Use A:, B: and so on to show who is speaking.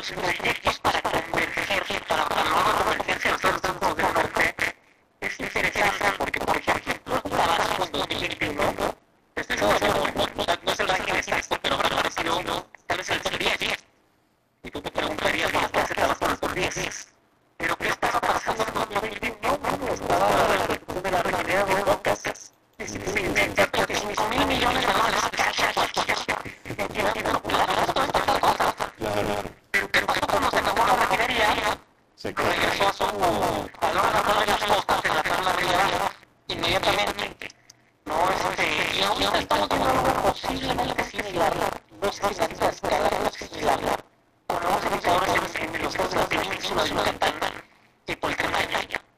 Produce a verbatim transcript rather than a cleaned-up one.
A: proyectos para converger, para promover la convergencia de los estados dentro del norte, es interesante porque, por ejemplo, Tabasco en dos mil veintiuno, estoy seguro, no es el ranking exacto, pero habrá aparecido tal vez el top diez. Y tú te preguntarías, bueno, ¿cuál es el Tabasco en el top diez? Pero ¿qué estaba pasando en dos mil veintiuno? Bueno, estaba la repercusión de la refinería de Rocas. diecisiete punto cinco mil millones de dólares de cash Claro. Pero ¿qué pasó cuando se acabó la refinería? Se regresó a su a la hora de las costas en la tabla arriba inmediatamente. No, este, y ahora estamos viendo algo posiblemente similar. Dos gigantes